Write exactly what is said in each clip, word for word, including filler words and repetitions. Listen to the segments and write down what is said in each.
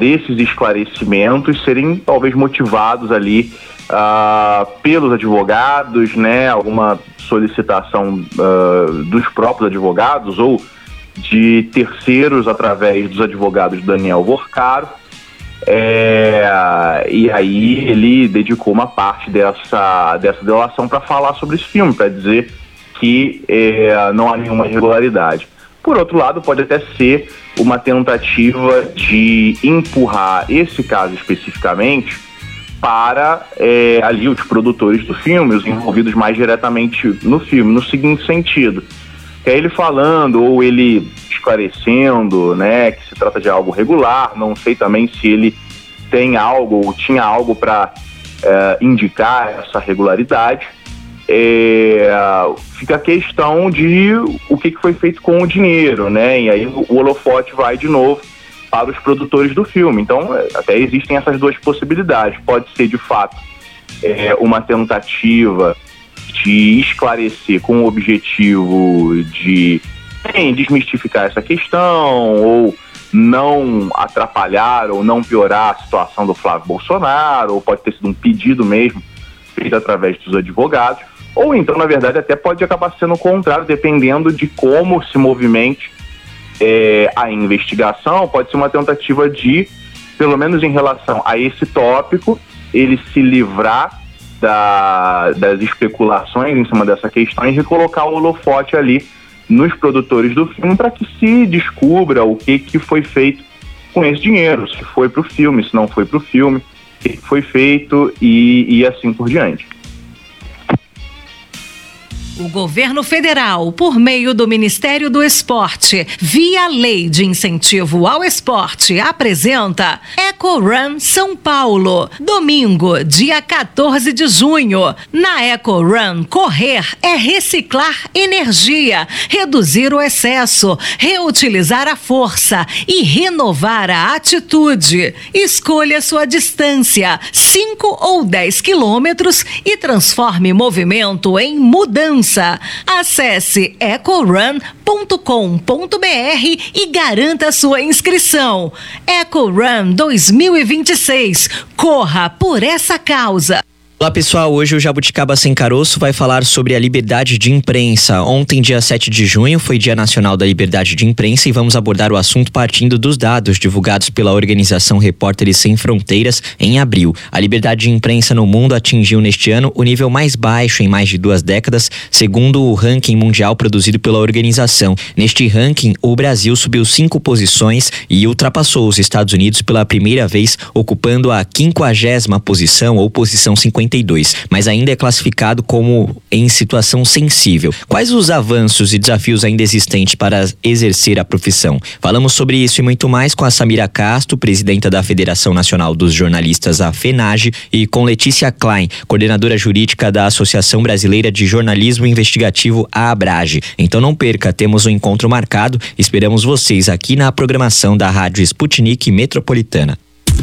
desses esclarecimentos serem talvez motivados ali uh, pelos advogados, né, alguma solicitação uh, dos próprios advogados ou de terceiros através dos advogados do Daniel Vorcaro. É, e aí ele dedicou uma parte dessa, dessa delação para falar sobre esse filme, para dizer que é, não há nenhuma irregularidade. Por outro lado, pode até ser uma tentativa de empurrar esse caso especificamente para é, ali os produtores do filme, os envolvidos mais diretamente no filme, no seguinte sentido: que é ele falando ou ele esclarecendo, né, que se trata de algo regular. Não sei também se ele tem algo ou tinha algo para é, indicar essa regularidade. É, fica a questão de o que foi feito com o dinheiro, né? E aí o, o holofote vai de novo para os produtores do filme. Então, até existem essas duas possibilidades. Pode ser, de fato, é, uma tentativa de esclarecer com o objetivo de bem, desmistificar essa questão, ou não atrapalhar ou não piorar a situação do Flávio Bolsonaro, ou pode ter sido um pedido mesmo feito através dos advogados, ou então, na verdade, até pode acabar sendo o contrário, dependendo de como se movimente é, a investigação. Pode ser uma tentativa de, pelo menos em relação a esse tópico, ele se livrar da, das especulações em cima dessa questão e recolocar o holofote ali nos produtores do filme para que se descubra o que, que foi feito com esse dinheiro, se foi para o filme, se não foi para o filme, o que foi feito e, e assim por diante. O governo federal, por meio do Ministério do Esporte, via Lei de Incentivo ao Esporte, apresenta EcoRun São Paulo. Domingo, dia quatorze de junho. Na EcoRun, correr é reciclar energia, reduzir o excesso, reutilizar a força e renovar a atitude. Escolha sua distância, cinco ou dez quilômetros, e transforme movimento em mudança. Acesse ecorun ponto com ponto b r e garanta sua inscrição. EcoRun dois mil e vinte e seis. Corra por essa causa. Olá pessoal, hoje o Jabuticaba Sem Caroço vai falar sobre a liberdade de imprensa. Ontem, dia sete de junho, foi Dia Nacional da Liberdade de Imprensa e vamos abordar o assunto partindo dos dados divulgados pela organização Repórteres Sem Fronteiras em abril. A liberdade de imprensa no mundo atingiu neste ano o nível mais baixo em mais de duas décadas, segundo o ranking mundial produzido pela organização. Neste ranking, o Brasil subiu cinco posições e ultrapassou os Estados Unidos pela primeira vez, ocupando a quinquagésima posição ou posição cinquenta e dois, mas ainda é classificado como em situação sensível. Quais os avanços e desafios ainda existentes para exercer a profissão? Falamos sobre isso e muito mais com a Samira Castro, presidenta da Federação Nacional dos Jornalistas, a FENAGE, e com Letícia Klein, coordenadora jurídica da Associação Brasileira de Jornalismo Investigativo, a ABRAGE. Então não perca, temos um encontro marcado. Esperamos vocês aqui na programação da Rádio Sputnik Metropolitana.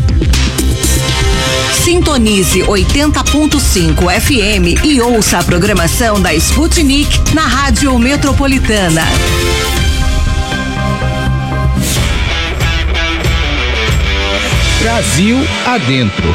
Sintonize oitenta ponto cinco F M e ouça a programação da Sputnik na Rádio Metropolitana. Brasil Adentro.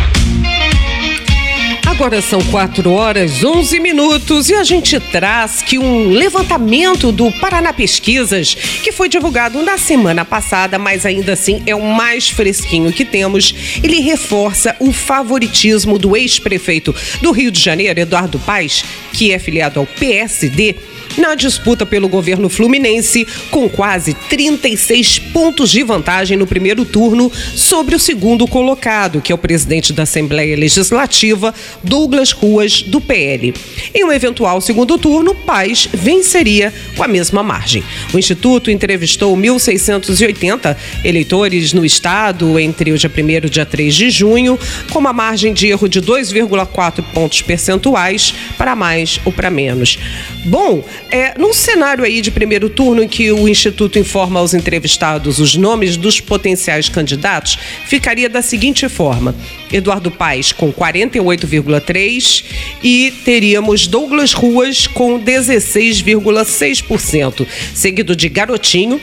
Agora são quatro horas, onze minutos e a gente traz que um levantamento do Paraná Pesquisas, que foi divulgado na semana passada, mas ainda assim é o mais fresquinho que temos, ele reforça o favoritismo do ex-prefeito do Rio de Janeiro, Eduardo Paes, que é filiado ao P S D, na disputa pelo governo fluminense, com quase trinta e seis pontos de vantagem no primeiro turno sobre o segundo colocado, que é o presidente da Assembleia Legislativa, Douglas Ruas, do P L. Em um eventual segundo turno, Paes venceria com a mesma margem. O Instituto entrevistou mil seiscentos e oitenta eleitores no estado entre o dia primeiro e o dia três de junho, com uma margem de erro de dois vírgula quatro pontos percentuais para mais ou para menos. Bom, É, num cenário aí de primeiro turno em que o Instituto informa aos entrevistados os nomes dos potenciais candidatos, ficaria da seguinte forma: Eduardo Paes com quarenta e oito vírgula três por cento e teríamos Douglas Ruas com dezesseis vírgula seis por cento, seguido de Garotinho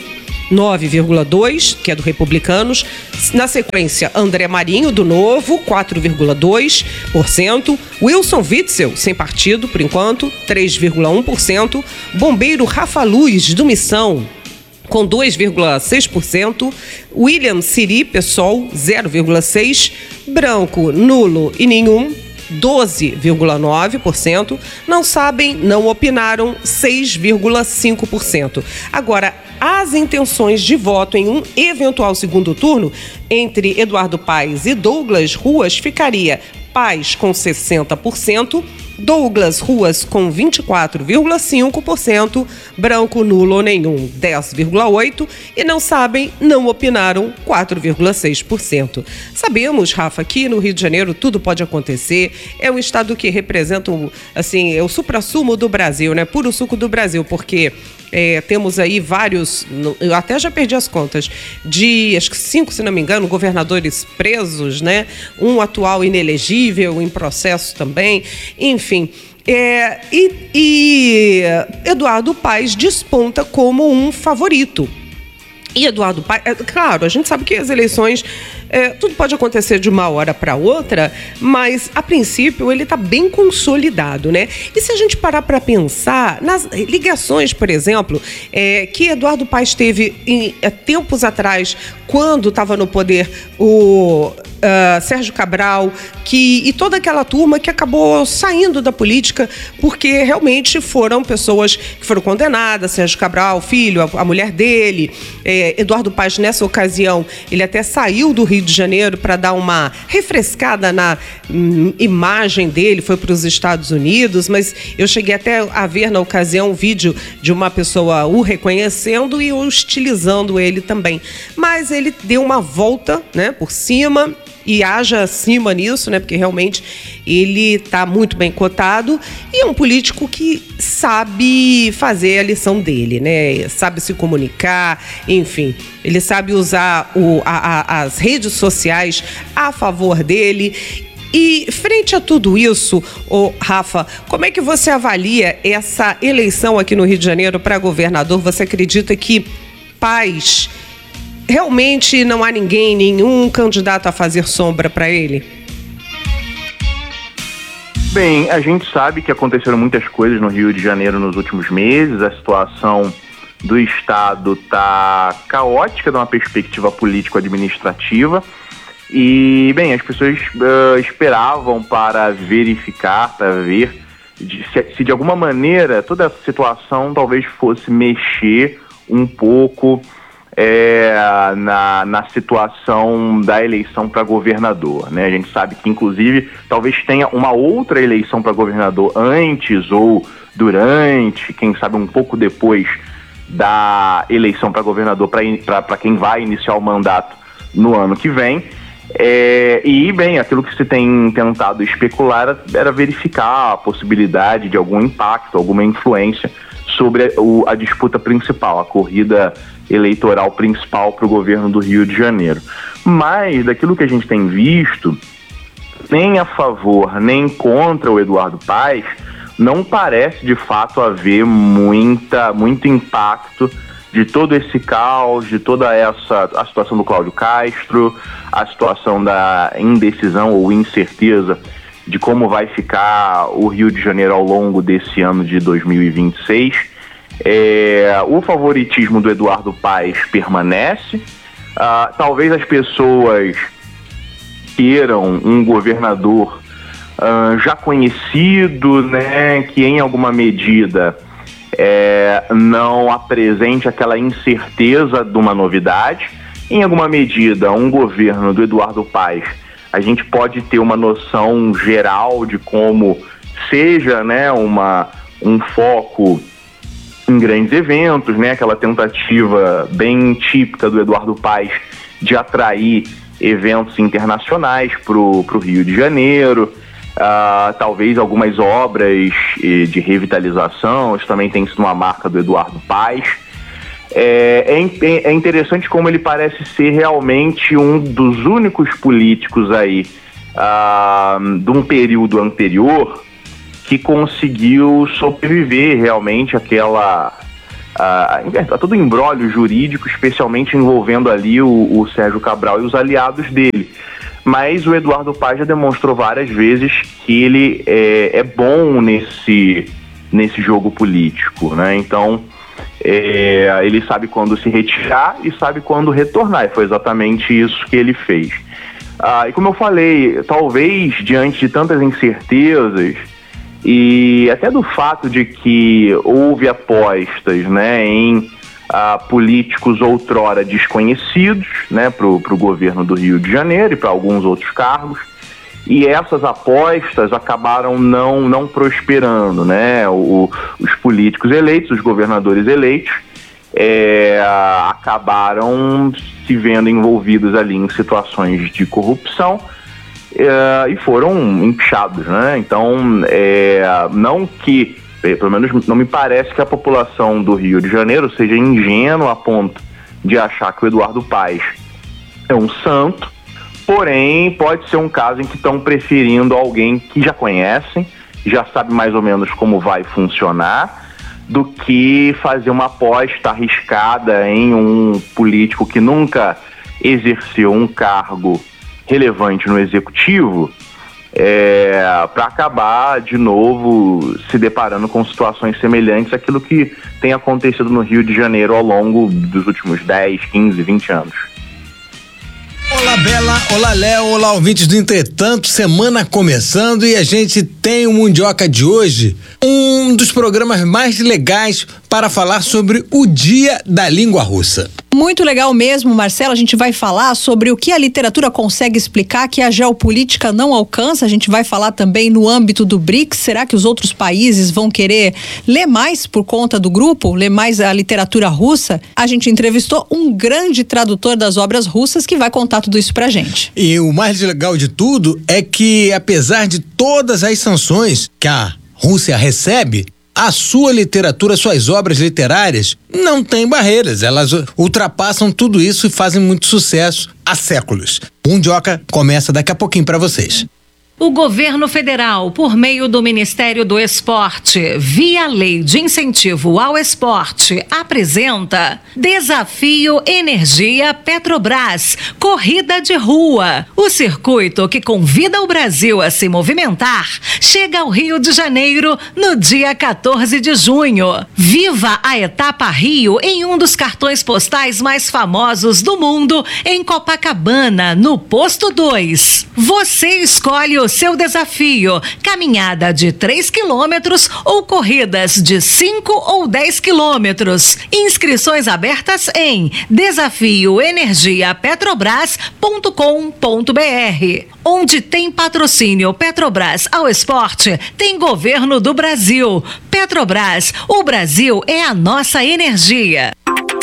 nove vírgula dois por cento, que é do Republicanos. Na sequência, André Marinho, do Novo, quatro vírgula dois por cento. Wilson Witzel, sem partido, por enquanto, três vírgula um por cento. Bombeiro Rafa Luz, do Missão, com dois vírgula seis por cento. William Siri, PSOL, zero vírgula seis por cento. Branco, nulo e nenhum, doze vírgula nove por cento. Não sabem, não opinaram, seis vírgula cinco por cento. Agora, as intenções de voto em um eventual segundo turno entre Eduardo Paes e Douglas Ruas ficaria Paes com sessenta por cento, Douglas Ruas com vinte e quatro vírgula cinco por cento, branco, nulo ou nenhum, dez vírgula oito por cento e não sabem, não opinaram, quatro vírgula seis por cento. Sabemos, Rafa, que no Rio de Janeiro tudo pode acontecer, é um estado que representa, assim, é o suprassumo do Brasil, né? Puro suco do Brasil, porque É, temos aí vários, eu até já perdi as contas, de acho que cinco, se não me engano, governadores presos, né? Um atual inelegível, em processo também, enfim. É, e, e Eduardo Paes desponta como um favorito. E Eduardo Paes, é, claro, a gente sabe que as eleições, é, tudo pode acontecer de uma hora para outra, mas a princípio ele está bem consolidado, né? E se a gente parar para pensar nas ligações, por exemplo, é, que Eduardo Paes teve em, é, tempos atrás, quando estava no poder o uh, Sérgio Cabral, que, e toda aquela turma que acabou saindo da política porque realmente foram pessoas que foram condenadas, Sérgio Cabral, filho, a, a mulher dele, é, Eduardo Paes, nessa ocasião, ele até saiu do Rio de Janeiro para dar uma refrescada na hum, imagem dele, foi para os Estados Unidos, mas eu cheguei até a ver na ocasião um vídeo de uma pessoa o reconhecendo e hostilizando ele também. Mas ele deu uma volta, né, por cima, e haja acima nisso, né? Porque realmente ele está muito bem cotado e é um político que sabe fazer a lição dele, né? Sabe se comunicar, enfim, ele sabe usar o, a, a, as redes sociais a favor dele. E frente a tudo isso, oh, Rafa, como é que você avalia essa eleição aqui no Rio de Janeiro para governador? Você acredita que Paes realmente não há ninguém, nenhum candidato a fazer sombra para ele? Bem, a gente sabe que aconteceram muitas coisas no Rio de Janeiro nos últimos meses. A situação do Estado está caótica de uma perspectiva político-administrativa. E, bem, as pessoas uh, esperavam para verificar, para ver de, se, se de alguma maneira toda essa situação talvez fosse mexer um pouco É, na, na situação da eleição para governador, né? A gente sabe que, inclusive, talvez tenha uma outra eleição para governador antes ou durante, quem sabe um pouco depois da eleição para governador para quem vai iniciar o mandato no ano que vem. É, e, bem, aquilo que se tem tentado especular era, era verificar a possibilidade de algum impacto, alguma influência sobre o, a disputa principal, a corrida eleitoral principal para o governo do Rio de Janeiro. Mas, daquilo que a gente tem visto, nem a favor nem contra o Eduardo Paes, não parece de fato haver muita, muito impacto de todo esse caos, de toda essa a situação do Cláudio Castro, a situação da indecisão ou incerteza de como vai ficar o Rio de Janeiro ao longo desse ano de dois mil e vinte e seis. É, o favoritismo do Eduardo Paes permanece. Uh, talvez as pessoas queiram um governador uh, já conhecido, né, que em alguma medida é, não apresente aquela incerteza de uma novidade. Em alguma medida, um governo do Eduardo Paes, a gente pode ter uma noção geral de como seja, né, uma, um foco em grandes eventos, né, aquela tentativa bem típica do Eduardo Paes de atrair eventos internacionais para o Rio de Janeiro, uh, talvez algumas obras de revitalização, isso também tem sido uma marca do Eduardo Paes. É, é, é interessante como ele parece ser realmente um dos únicos políticos aí uh, de um período anterior que conseguiu sobreviver realmente àquela, a, a todo o imbróglio jurídico, especialmente envolvendo ali o, o Sérgio Cabral e os aliados dele. Mas o Eduardo Paes já demonstrou várias vezes que ele é, é bom nesse, nesse jogo político, né? Então, é, ele sabe quando se retirar e sabe quando retornar, e foi exatamente isso que ele fez. Ah, e como eu falei, talvez diante de tantas incertezas e até do fato de que houve apostas, né, em ah, políticos outrora desconhecidos, né, para o governo do Rio de Janeiro e para alguns outros cargos, e essas apostas acabaram não, não prosperando, né? O, os políticos eleitos, os governadores eleitos, é, acabaram se vendo envolvidos ali em situações de corrupção é, e foram inchados, né? Então, é, não que, pelo menos não me parece que a população do Rio de Janeiro seja ingênua a ponto de achar que o Eduardo Paes é um santo, porém pode ser um caso em que estão preferindo alguém que já conhecem, já sabe mais ou menos como vai funcionar, do que fazer uma aposta arriscada em um político que nunca exerceu um cargo relevante no executivo, é, para acabar de novo se deparando com situações semelhantes àquilo que tem acontecido no Rio de Janeiro ao longo dos últimos dez, quinze, vinte anos. Olá, Bela, olá, Léo, olá, ouvintes do Entretanto, semana começando e a gente tem o Mundioca de hoje, um dos programas mais legais para falar sobre o Dia da Língua Russa. Muito legal mesmo, Marcelo. A gente vai falar sobre o que a literatura consegue explicar que a geopolítica não alcança. A gente vai falar também no âmbito do BRICS. Será que os outros países vão querer ler mais por conta do grupo? Ler mais a literatura russa? A gente entrevistou um grande tradutor das obras russas que vai contar tudo isso pra gente. E o mais legal de tudo é que, apesar de todas as sanções que a Rússia recebe, a sua literatura, suas obras literárias não têm barreiras, elas ultrapassam tudo isso e fazem muito sucesso há séculos. O Mundioca começa daqui a pouquinho para vocês. O governo federal, por meio do Ministério do Esporte, via Lei de Incentivo ao Esporte, apresenta Desafio Energia Petrobras, Corrida de Rua. O circuito que convida o Brasil a se movimentar chega ao Rio de Janeiro no dia quatorze de junho. Viva a Etapa Rio em um dos cartões postais mais famosos do mundo, em Copacabana, no Posto dois. Você escolhe o seu desafio, caminhada de três quilômetros ou corridas de cinco ou dez quilômetros. Inscrições abertas em desafio energia petrobras ponto com ponto br. Onde tem patrocínio Petrobras ao esporte, tem governo do Brasil. Petrobras, o Brasil é a nossa energia.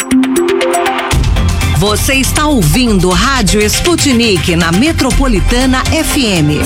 Você está ouvindo Rádio Sputnik na Metropolitana F M.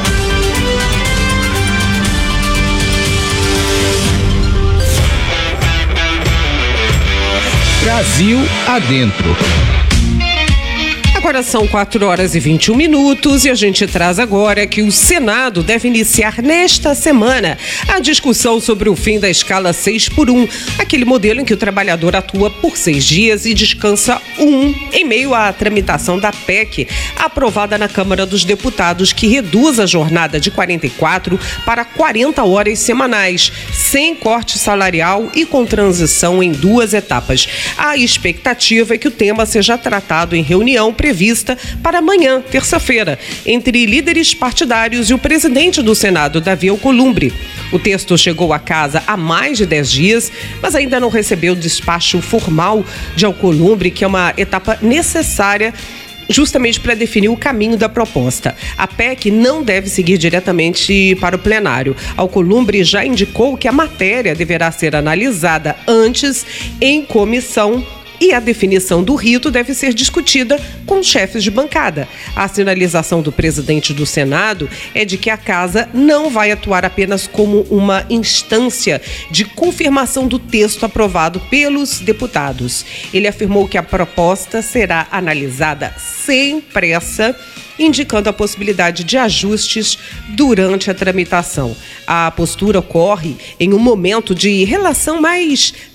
Brasil Adentro. Agora são quatro horas e vinte e um minutos e a gente traz agora que o Senado deve iniciar nesta semana a discussão sobre o fim da escala seis por um, aquele modelo em que o trabalhador atua por seis dias e descansa um, em meio à tramitação da P E C, aprovada na Câmara dos Deputados, que reduz a jornada de quarenta e quatro para quarenta horas semanais, sem corte salarial e com transição em duas etapas. A expectativa é que o tema seja tratado em reunião prevista para amanhã, terça-feira, entre líderes partidários e o presidente do Senado, Davi Alcolumbre. O texto chegou à casa há mais de dez dias, mas ainda não recebeu o despacho formal de Alcolumbre, que é uma etapa necessária justamente para definir o caminho da proposta. A P E C não deve seguir diretamente para o plenário. Alcolumbre já indicou que a matéria deverá ser analisada antes em comissão e a definição do rito deve ser discutida com os chefes de bancada. A sinalização do presidente do Senado é de que a casa não vai atuar apenas como uma instância de confirmação do texto aprovado pelos deputados. Ele afirmou que a proposta será analisada sem pressa, indicando a possibilidade de ajustes durante a tramitação. A postura ocorre em um momento de relação mais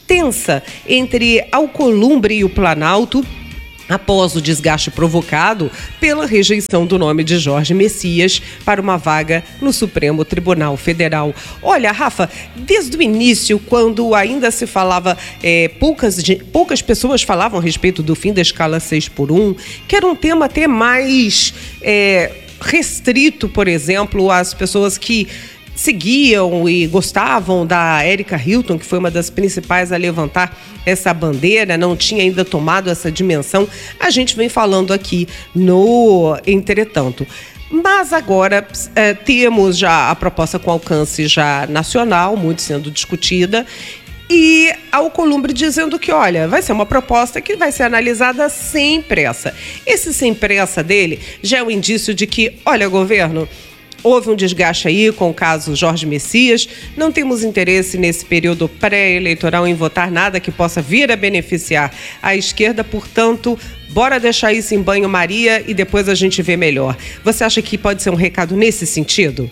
tensa entre Alcolumbre e o Planalto, após o desgaste provocado pela rejeição do nome de Jorge Messias para uma vaga no Supremo Tribunal Federal. Olha, Rafa, desde o início, quando ainda se falava, é, poucas, poucas pessoas falavam a respeito do fim da escala seis por um, que era um tema até mais é, restrito, por exemplo, às pessoas que seguiam e gostavam da Erika Hilton, que foi uma das principais a levantar essa bandeira, não tinha ainda tomado essa dimensão. A gente vem falando aqui no Entretanto. Mas agora é, temos já a proposta com alcance já nacional, muito sendo discutida, e a Alcolumbre dizendo que, olha, vai ser uma proposta que vai ser analisada sem pressa. Esse sem pressa dele já é um indício de que, olha, governo, houve um desgaste aí com o caso Jorge Messias, não temos interesse nesse período pré-eleitoral em votar nada que possa vir a beneficiar a esquerda, portanto, bora deixar isso em banho-maria e depois a gente vê melhor. Você acha que pode ser um recado nesse sentido?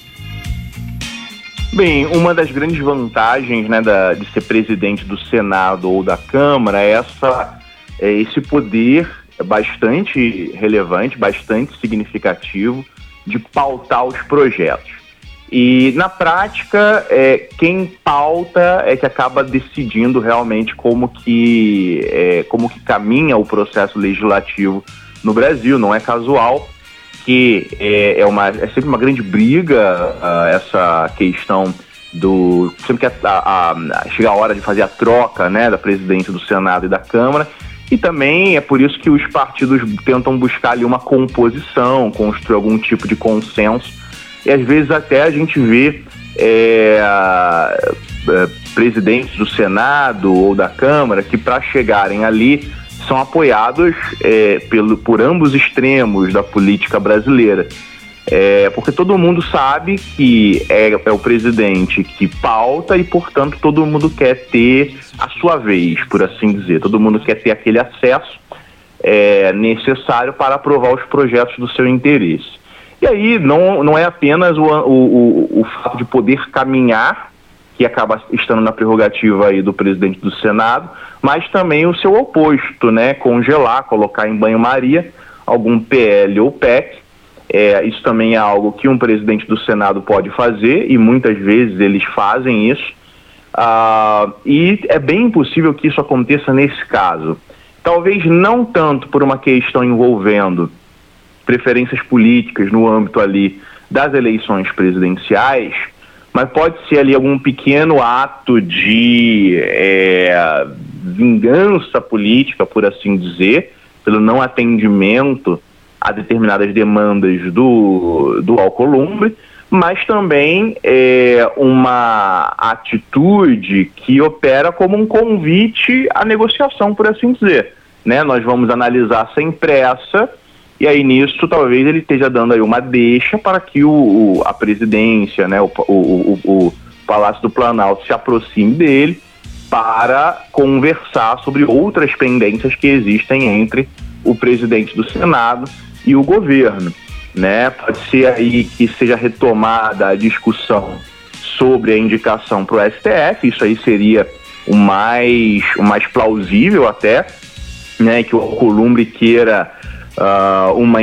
Bem, uma das grandes vantagens, né, da, de ser presidente do Senado ou da Câmara é, essa, é esse poder bastante relevante, bastante significativo de pautar os projetos. E, na prática, é, quem pauta é que acaba decidindo realmente como que, é, como que caminha o processo legislativo no Brasil. Não é casual que é, é, uma, é sempre uma grande briga uh, essa questão do... Sempre que a, a, a, chega a hora de fazer a troca, né, da presidência do Senado e da Câmara. E também é por isso que os partidos tentam buscar ali uma composição, construir algum tipo de consenso. E às vezes até a gente vê é, é, presidentes do Senado ou da Câmara que, para chegarem ali, são apoiados é, pelo, por ambos extremos da política brasileira. É, porque todo mundo sabe que é, é o presidente que pauta e, portanto, todo mundo quer ter a sua vez, por assim dizer. Todo mundo quer ter aquele acesso é, necessário para aprovar os projetos do seu interesse. E aí não, não é apenas o, o, o, o fato de poder caminhar, que acaba estando na prerrogativa aí do presidente do Senado, mas também o seu oposto, né? Congelar, colocar em banho-maria algum P L ou P E C. É, isso também é algo que um presidente do Senado pode fazer e muitas vezes eles fazem isso. Ah, e é bem impossível que isso aconteça nesse caso. Talvez não tanto por uma questão envolvendo preferências políticas no âmbito ali das eleições presidenciais, mas pode ser ali algum pequeno ato de é, vingança política, por assim dizer, pelo não atendimento a determinadas demandas do, do Alcolumbre, mas também é, uma atitude que opera como um convite à negociação, por assim dizer. Né? Nós vamos analisar sem pressa, e aí nisso talvez ele esteja dando aí uma deixa para que o, o, a presidência, né, o, o, o, o Palácio do Planalto se aproxime dele para conversar sobre outras pendências que existem entre o presidente do Senado e o governo, né? Pode ser aí que seja retomada a discussão sobre a indicação para o S T F, isso aí seria o mais, o mais plausível até, né? Que o Alcolumbre queira uh, uma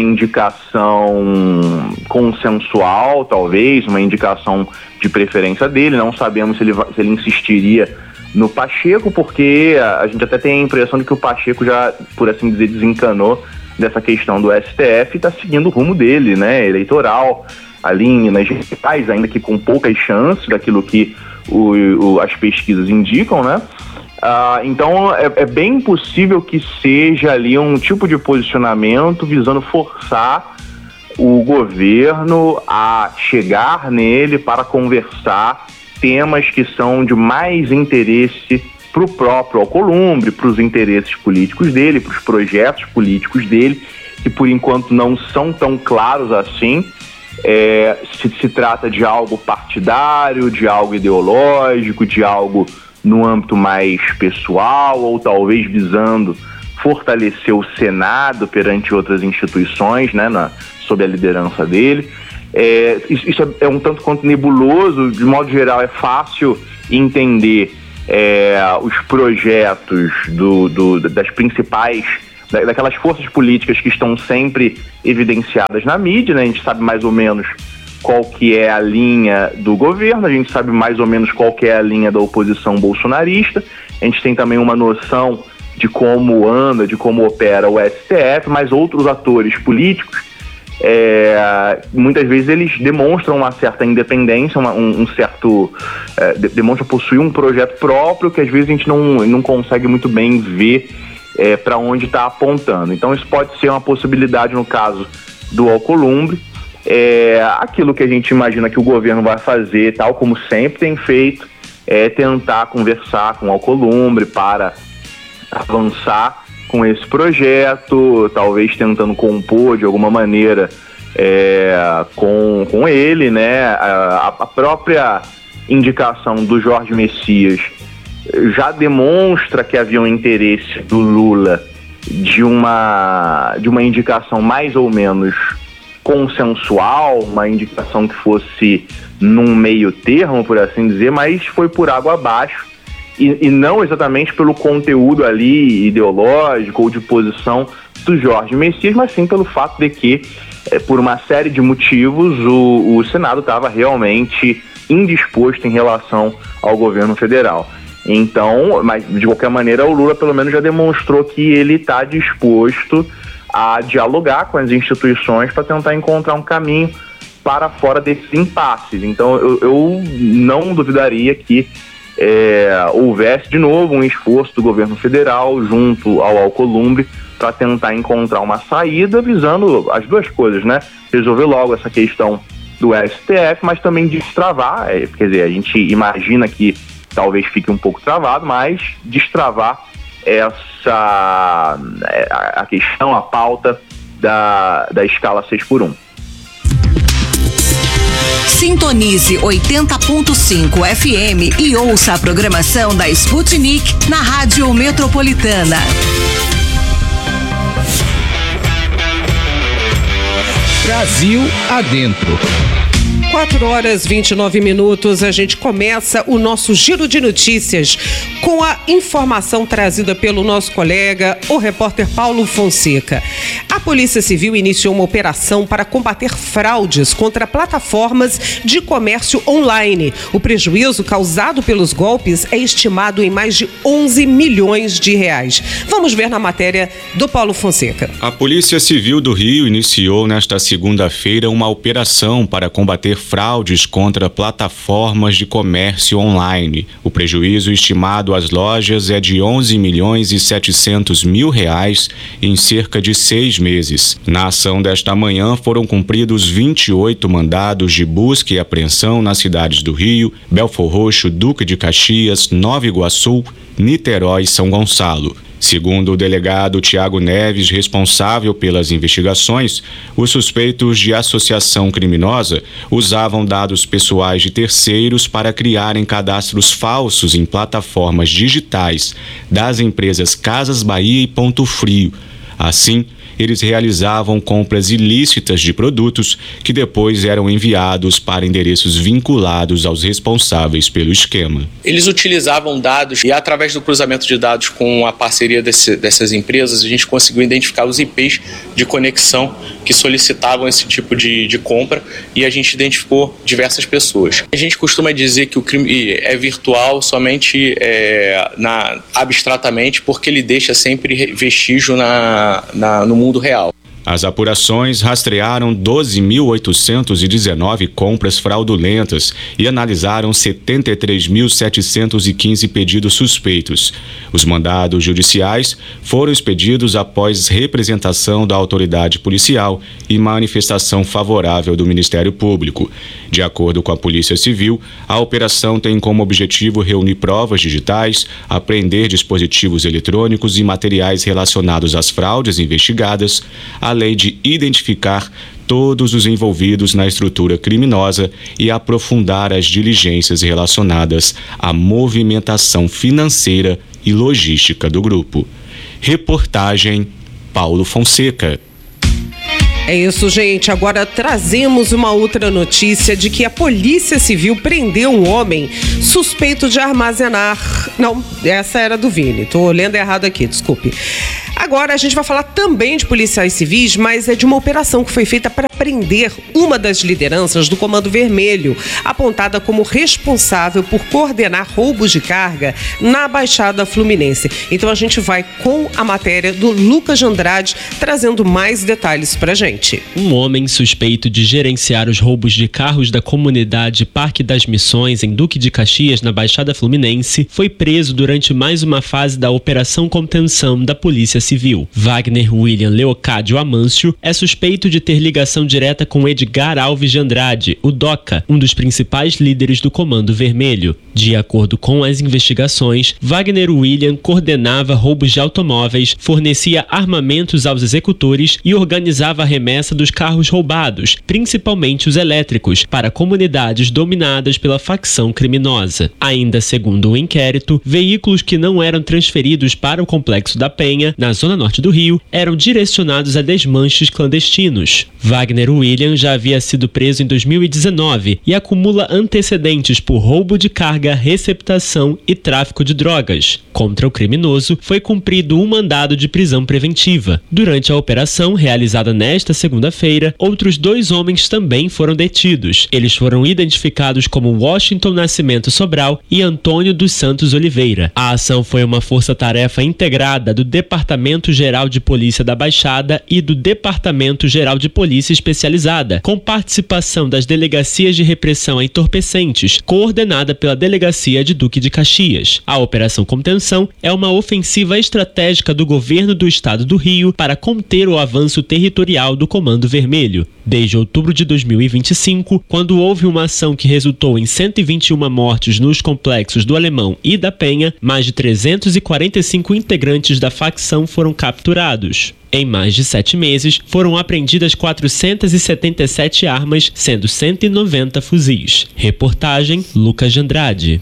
indicação consensual, talvez, uma indicação de preferência dele. Não sabemos se ele, se ele insistiria no Pacheco, porque a gente até tem a impressão de que o Pacheco já, por assim dizer, desencanou dessa questão do S T F e está seguindo o rumo dele, né, eleitoral, ali em Minas Gerais, ainda que com poucas chances daquilo que o, o, as pesquisas indicam, né? Ah, então é, é bem possível que seja ali um tipo de posicionamento visando forçar o governo a chegar nele para conversar temas que são de mais interesse para o próprio Alcolumbre, para os interesses políticos dele, para os projetos políticos dele, que por enquanto não são tão claros assim. É, se, se trata de algo partidário, de algo ideológico, de algo no âmbito mais pessoal, ou talvez visando fortalecer o Senado perante outras instituições, né, na, sob a liderança dele. É, isso, isso é, é um tanto quanto nebuloso, de modo geral é fácil entender é, os projetos do, do, das principais, daquelas forças políticas que estão sempre evidenciadas na mídia, né? A gente sabe mais ou menos qual que é a linha do governo, a gente sabe mais ou menos qual que é a linha da oposição bolsonarista, a gente tem também uma noção de como anda, de como opera o S T F, mas outros atores políticos, é, muitas vezes eles demonstram uma certa independência, uma, um, um certo... É, de, demonstram possuir um projeto próprio que às vezes a gente não, não consegue muito bem ver é, para onde está apontando. Então isso pode ser uma possibilidade no caso do Alcolumbre. É, aquilo que a gente imagina que o governo vai fazer, tal como sempre tem feito, é tentar conversar com o Alcolumbre para avançar com esse projeto, talvez tentando compor de alguma maneira é, com, com ele, né? A, a própria indicação do Jorge Messias já demonstra que havia um interesse do Lula de uma, de uma indicação mais ou menos consensual, uma indicação que fosse num meio termo, por assim dizer, mas foi por água abaixo. E, e não exatamente pelo conteúdo ali ideológico ou de posição do Jorge Messias, mas sim pelo fato de que, é, por uma série de motivos, o, o Senado estava realmente indisposto em relação ao governo federal. Então, mas de qualquer maneira, o Lula pelo menos já demonstrou que ele está disposto a dialogar com as instituições para tentar encontrar um caminho para fora desses impasses. Então, eu, eu não duvidaria que É, houvesse de novo um esforço do governo federal junto ao Alcolumbre para tentar encontrar uma saída visando as duas coisas, né? Resolver logo essa questão do S T F, mas também destravar, é, quer dizer, a gente imagina que talvez fique um pouco travado, mas destravar essa a questão, a pauta da, da escala seis por um. Sintonize oitenta ponto cinco F M e ouça a programação da Sputnik na Rádio Metropolitana. Brasil Adentro. quatro horas e vinte e nove minutos, a gente começa o nosso giro de notícias com a informação trazida pelo nosso colega, o repórter Paulo Fonseca. A Polícia Civil iniciou uma operação para combater fraudes contra plataformas de comércio online. O prejuízo causado pelos golpes é estimado em mais de onze milhões de reais. Vamos ver na matéria do Paulo Fonseca. A Polícia Civil do Rio iniciou nesta segunda-feira uma operação para combater fraudes contra plataformas de comércio online. O prejuízo estimado às lojas é de onze milhões e setecentos mil reais em cerca de seis meses. Na ação desta manhã foram cumpridos vinte e oito mandados de busca e apreensão nas cidades do Rio, Belfor Roxo, Duque de Caxias, Nova Iguaçu, Niterói e São Gonçalo. Segundo o delegado Tiago Neves, responsável pelas investigações, os suspeitos de associação criminosa usavam dados pessoais de terceiros para criarem cadastros falsos em plataformas digitais das empresas Casas Bahia e Ponto Frio. Assim, eles realizavam compras ilícitas de produtos que depois eram enviados para endereços vinculados aos responsáveis pelo esquema. Eles utilizavam dados e, através do cruzamento de dados com a parceria desse, dessas empresas, a gente conseguiu identificar os I Ps de conexão que solicitavam esse tipo de, de compra e a gente identificou diversas pessoas. A gente costuma dizer que o crime é virtual somente é, na, abstratamente porque ele deixa sempre vestígio na, na, no mundo real. As apurações rastrearam doze mil oitocentos e dezenove compras fraudulentas e analisaram setenta e três mil setecentos e quinze pedidos suspeitos. Os mandados judiciais foram expedidos após representação da autoridade policial e manifestação favorável do Ministério Público. De acordo com a Polícia Civil, a operação tem como objetivo reunir provas digitais, apreender dispositivos eletrônicos e materiais relacionados às fraudes investigadas, além de identificar todos os envolvidos na estrutura criminosa e aprofundar as diligências relacionadas à movimentação financeira e logística do grupo. Reportagem Paulo Fonseca. É isso, gente. Agora trazemos uma outra notícia de que a Polícia Civil prendeu um homem suspeito de armazenar... Não, essa era do Vini. Tô lendo errado aqui, desculpe. Agora a gente vai falar também de policiais civis, mas é de uma operação que foi feita para prender uma das lideranças do Comando Vermelho, apontada como responsável por coordenar roubos de carga na Baixada Fluminense. Então a gente vai com a matéria do Lucas Andrade, trazendo mais detalhes pra gente. Um homem suspeito de gerenciar os roubos de carros da comunidade Parque das Missões, em Duque de Caxias, na Baixada Fluminense, foi preso durante mais uma fase da Operação Contenção da Polícia Civil. Wagner William Leocádio Amâncio é suspeito de ter ligação direta com Edgar Alves de Andrade, o Doca, um dos principais líderes do Comando Vermelho. De acordo com as investigações, Wagner William coordenava roubos de automóveis, fornecia armamentos aos executores e organizava a remessa dos carros roubados, principalmente os elétricos, para comunidades dominadas pela facção criminosa. Ainda segundo o inquérito, veículos que não eram transferidos para o Complexo da Penha, na zona norte do Rio, eram direcionados a desmanches clandestinos. Wagner William já havia sido preso em dois mil e dezenove e acumula antecedentes por roubo de carga, receptação e tráfico de drogas. Contra o criminoso, foi cumprido um mandado de prisão preventiva. Durante a operação, realizada nesta segunda-feira, outros dois homens também foram detidos. Eles foram identificados como Washington Nascimento Sobral e Antônio dos Santos Oliveira. A ação foi uma força-tarefa integrada do Departamento Geral de Polícia da Baixada e do Departamento Geral de Polícia Especializada, com participação das Delegacias de Repressão a Entorpecentes, coordenada pela Delegacia de Duque de Caxias. A Operação Contenção é uma ofensiva estratégica do governo do estado do Rio para conter o avanço territorial do Comando Vermelho. Desde outubro de dois mil e vinte e cinco, quando houve uma ação que resultou em cento e vinte e uma mortes nos complexos do Alemão e da Penha, mais de trezentos e quarenta e cinco integrantes da facção foram capturados. Em mais de sete meses, foram apreendidas quatrocentas e setenta e sete armas, sendo cento e noventa fuzis. Reportagem Lucas Andrade.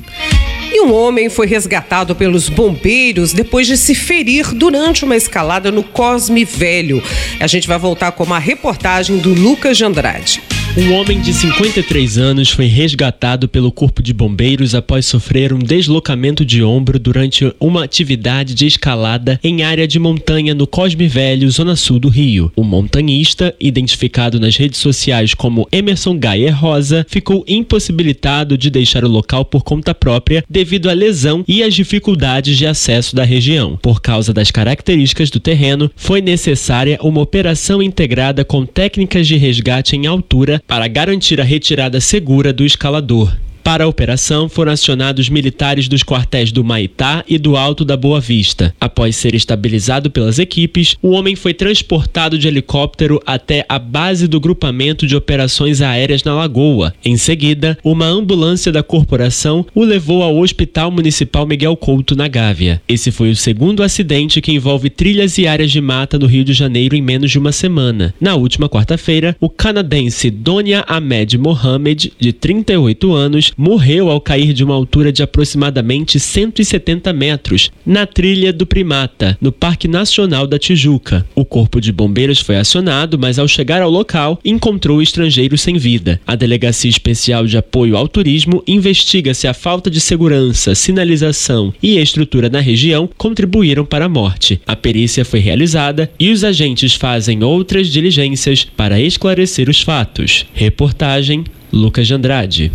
E um homem foi resgatado pelos bombeiros depois de se ferir durante uma escalada no Cosme Velho. A gente vai voltar com uma reportagem do Lucas Andrade. Um homem de cinquenta e três anos foi resgatado pelo Corpo de Bombeiros após sofrer um deslocamento de ombro durante uma atividade de escalada em área de montanha no Cosme Velho, zona sul do Rio. O montanhista, identificado nas redes sociais como Emerson Gayer Rosa, ficou impossibilitado de deixar o local por conta própria devido à lesão e às dificuldades de acesso da região. Por causa das características do terreno, foi necessária uma operação integrada com técnicas de resgate em altura para garantir a retirada segura do escalador. Para a operação, foram acionados militares dos quartéis do Maitá e do Alto da Boa Vista. Após ser estabilizado pelas equipes, o homem foi transportado de helicóptero até a base do Grupamento de Operações Aéreas na Lagoa. Em seguida, uma ambulância da corporação o levou ao Hospital Municipal Miguel Couto, na Gávea. Esse foi o segundo acidente que envolve trilhas e áreas de mata no Rio de Janeiro em menos de uma semana. Na última quarta-feira, o canadense Donia Ahmed Mohamed, de trinta e oito anos, morreu ao cair de uma altura de aproximadamente cento e setenta metros na trilha do Primata, no Parque Nacional da Tijuca. O Corpo de Bombeiros foi acionado, mas ao chegar ao local, encontrou o estrangeiro sem vida. A Delegacia Especial de Apoio ao Turismo investiga se a falta de segurança, sinalização e estrutura na região contribuíram para a morte. A perícia foi realizada e os agentes fazem outras diligências para esclarecer os fatos. Reportagem Lucas Andrade.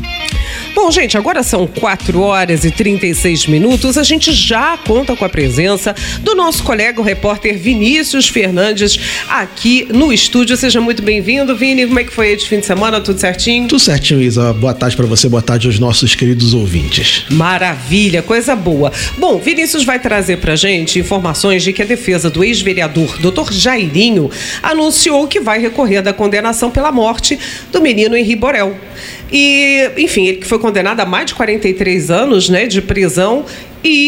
Bom, gente, agora são quatro horas e trinta e seis minutos. A gente já conta com a presença do nosso colega, o repórter Vinícius Fernandes, aqui no estúdio. Seja muito bem-vindo, Vini. Como é que foi esse fim de semana? Tudo certinho? Tudo certinho, Isa. Boa tarde para você, boa tarde aos nossos queridos ouvintes. Maravilha, coisa boa. Bom, Vinícius vai trazer pra gente informações de que a defesa do ex-vereador doutor Jairinho anunciou que vai recorrer da condenação pela morte do menino Henri Borel. E, enfim, ele que foi condenado a mais de quarenta e três anos, né, de prisão e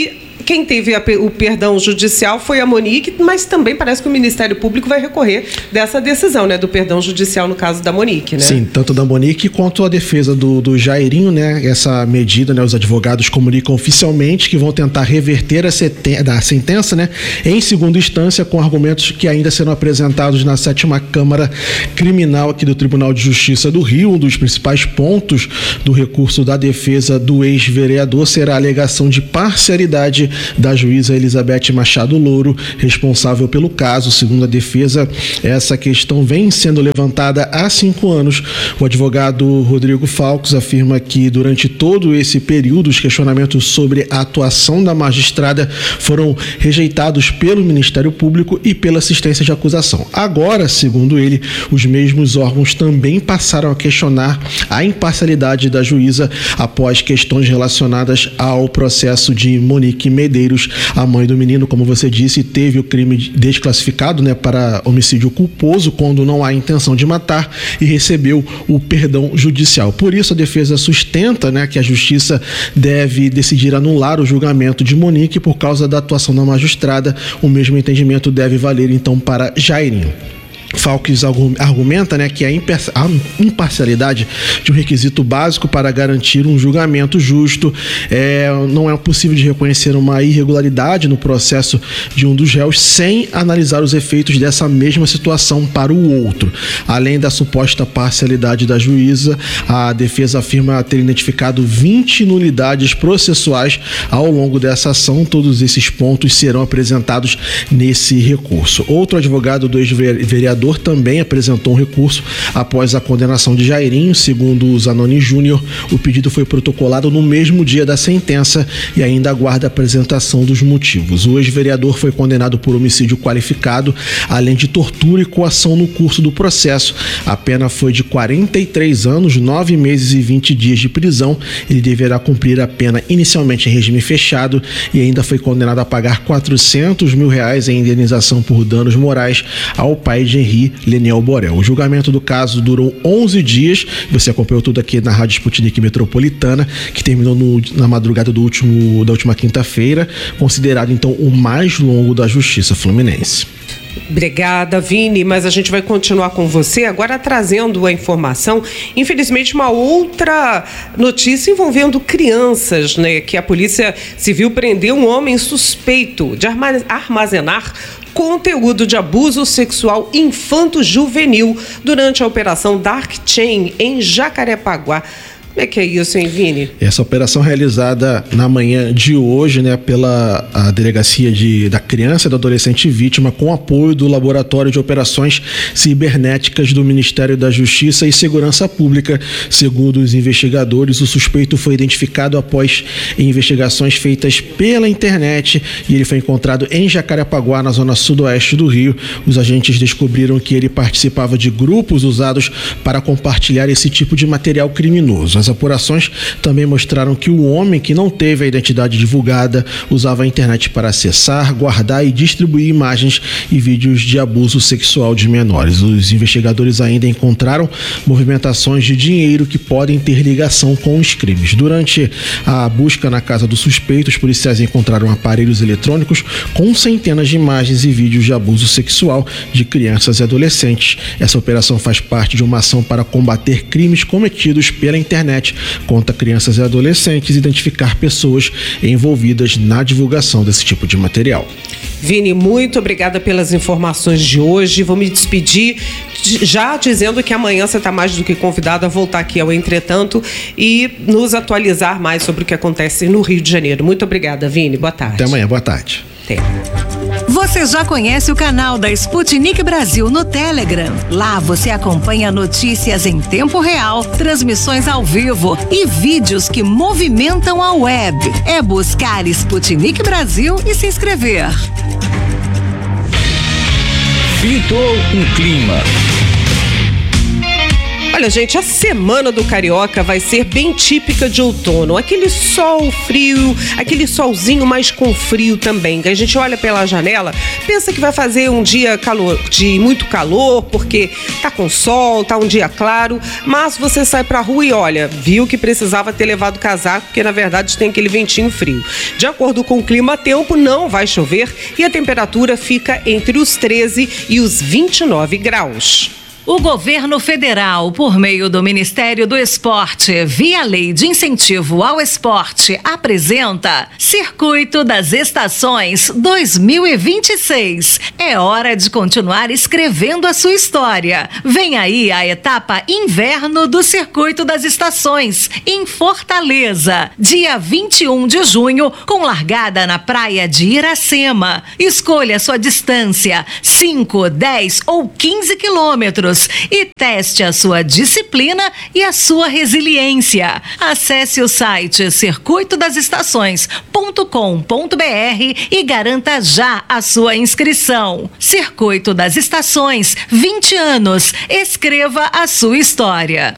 quem teve a, o perdão judicial foi a Monique, mas também parece que o Ministério Público vai recorrer dessa decisão, né, do perdão judicial no caso da Monique, né? Sim, tanto da Monique quanto a defesa do, do Jairinho, né? Essa medida, né? Os advogados comunicam oficialmente que vão tentar reverter a, seten- a sentença, né? Em segunda instância, com argumentos que ainda serão apresentados na sétima Câmara Criminal aqui do Tribunal de Justiça do Rio. Um dos principais pontos do recurso da defesa do ex-vereador será a alegação de parcialidade da juíza Elizabeth Machado Louro, responsável pelo caso. Segundo a defesa, essa questão vem sendo levantada há cinco anos. O advogado Rodrigo Falcos afirma que durante todo esse período os questionamentos sobre a atuação da magistrada foram rejeitados pelo Ministério Público e pela assistência de acusação. Agora, segundo ele, os mesmos órgãos também passaram a questionar a imparcialidade da juíza após questões relacionadas ao processo de Monique Medeiros. A mãe do menino, como você disse, teve o crime desclassificado, né, para homicídio culposo quando não há intenção de matar e recebeu o perdão judicial. Por isso, a defesa sustenta, né, que a justiça deve decidir anular o julgamento de Monique por causa da atuação da magistrada. O mesmo entendimento deve valer, então, para Jairinho. Falcos argumenta, né, que a imparcialidade de um requisito básico para garantir um julgamento justo. É, não é possível de reconhecer uma irregularidade no processo de um dos réus sem analisar os efeitos dessa mesma situação para o outro. Além da suposta parcialidade da juíza, a defesa afirma ter identificado vinte nulidades processuais ao longo dessa ação. Todos esses pontos serão apresentados nesse recurso. Outro advogado do ex-vereador também apresentou um recurso após a condenação de Jairinho. Segundo o Zanoni Júnior, o pedido foi protocolado no mesmo dia da sentença e ainda aguarda a apresentação dos motivos. O ex-vereador foi condenado por homicídio qualificado, além de tortura e coação no curso do processo. A pena foi de quarenta e três anos, nove meses e vinte dias de prisão. Ele deverá cumprir a pena inicialmente em regime fechado e ainda foi condenado a pagar quatrocentos mil reais em indenização por danos morais ao pai de Henri Leniel Borel. O julgamento do caso durou onze dias. Você acompanhou tudo aqui na Rádio Sputnik Metropolitana, que terminou no, na madrugada do último, da última quinta-feira, considerado então o mais longo da Justiça Fluminense. Obrigada, Vini, mas a gente vai continuar com você agora trazendo a informação, infelizmente uma outra notícia envolvendo crianças, né, que a Polícia Civil prendeu um homem suspeito de armazenar conteúdo de abuso sexual infanto-juvenil durante a Operação Dark Chain em Jacarepaguá. Como é que é isso, hein, Vini? Essa operação realizada na manhã de hoje, né, pela a Delegacia de, da Criança e do Adolescente Vítima, com apoio do Laboratório de Operações Cibernéticas do Ministério da Justiça e Segurança Pública. Segundo os investigadores, o suspeito foi identificado após investigações feitas pela internet e ele foi encontrado em Jacarepaguá, na zona sudoeste do Rio. Os agentes descobriram que ele participava de grupos usados para compartilhar esse tipo de material criminoso. As apurações também mostraram que o homem, que não teve a identidade divulgada, usava a internet para acessar, guardar e distribuir imagens e vídeos de abuso sexual de menores. Os investigadores ainda encontraram movimentações de dinheiro que podem ter ligação com os crimes. Durante a busca na casa do suspeito, os policiais encontraram aparelhos eletrônicos com centenas de imagens e vídeos de abuso sexual de crianças e adolescentes. Essa operação faz parte de uma ação para combater crimes cometidos pela internet contra crianças e adolescentes e identificar pessoas envolvidas na divulgação desse tipo de material. Vini, muito obrigada pelas informações de hoje. Vou me despedir já dizendo que amanhã você está mais do que convidado a voltar aqui ao Entretanto e nos atualizar mais sobre o que acontece no Rio de Janeiro. Muito obrigada, Vini. Boa tarde. Até amanhã. Boa tarde. Até. Você já conhece o canal da Sputnik Brasil no Telegram? Lá você acompanha notícias em tempo real, transmissões ao vivo e vídeos que movimentam a web. É buscar Sputnik Brasil e se inscrever. Pintou um clima. Olha, gente, a semana do Carioca vai ser bem típica de outono. Aquele sol frio, aquele solzinho, mas com frio também. A gente olha pela janela, pensa que vai fazer um dia calor, de muito calor, porque tá com sol, tá um dia claro, mas você sai pra rua e olha, viu que precisava ter levado casaco, porque na verdade tem aquele ventinho frio. De acordo com o clima-tempo, não vai chover e a temperatura fica entre os treze e os vinte e nove graus. O governo federal, por meio do Ministério do Esporte, via Lei de Incentivo ao Esporte, apresenta Circuito das Estações dois mil e vinte e seis. É hora de continuar escrevendo a sua história. Vem aí a etapa Inverno do Circuito das Estações, em Fortaleza, dia vinte e um de junho, com largada na praia de Iracema. Escolha sua distância, cinco, dez ou quinze quilômetros. E teste a sua disciplina e a sua resiliência. Acesse o site circuito das estações ponto com ponto br e garanta já a sua inscrição. Circuito das Estações, vinte anos. Escreva a sua história.